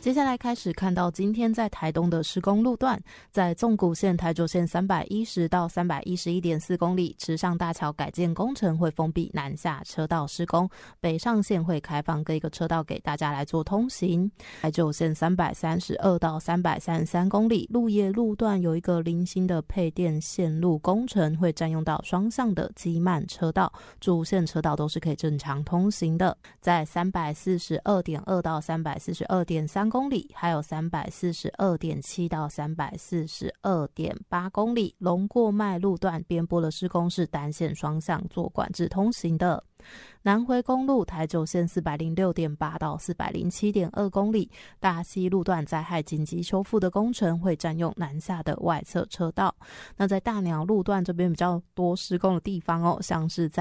接下来开始看到今天在台东的施工路段，在纵谷线、台九线310到311.4公里，池上大桥改建工程会封闭南下车道施工，北上线会开放各一个车道给大家来做通行。台九线332到333公里，鹿野路段有一个零星的配电线路工程，会占用到双向的机慢车道，主线车道都是可以正常通行的。在342.2到342.3公里，还有342.7到342.8公里，龙过脉路段边坡的施工是单线双向做管制通行的。南回公路台九线406.8到407.2公里，大溪路段灾害紧急修复的工程会占用南下的外侧车道。那在大鸟路段这边比较多施工的地方像是在